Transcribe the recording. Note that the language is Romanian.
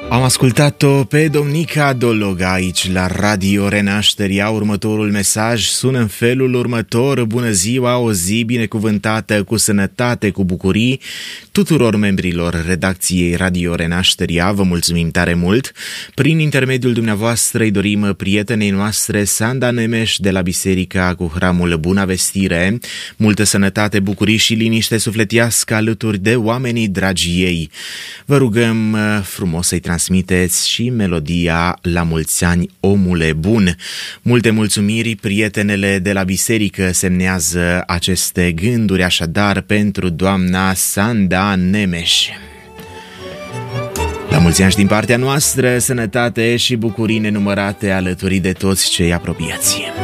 Am ascultat-o pe domnica Dologa aici la Radio Renașterea. Următorul mesaj sună în felul următor: bună ziua, o zi binecuvântată cu sănătate, cu bucurii tuturor membrilor redacției Radio Renașterea. Vă mulțumim tare mult. Prin intermediul dumneavoastră îi dorim prietenei noastre Sanda Nemes de la Biserica cu Hramul Buna Vestire multă sănătate, bucurii și liniște sufletească alături de oamenii dragi ei. Vă rugăm frumos să-i transmiteți și melodia La mulți ani, omule bun. Multe mulțumiri, prietenele de la biserică semnează aceste gânduri așadar pentru doamna Sanda Nemes. La mulți ani și din partea noastră, sănătate și bucurii nenumărate alături de toți cei apropiați.